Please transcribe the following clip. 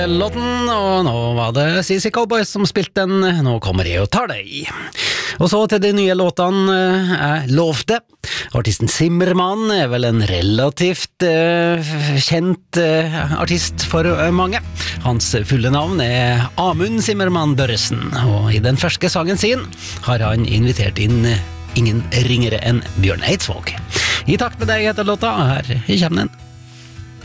Låten, og nå var det CC Cowboys som spilte den. Nå kommer jeg og tar deg. Og så til de nye låtene jeg lovte. Artisten Zimmermann er vel en relativt kjent artist for mange. Hans fulle navn er Amund Zimmermann Børresen, og i den første sangen sin har han invitert inn ingen ringere enn Bjørn Eidsvåg. I takt med deg heter låta, her kommer den.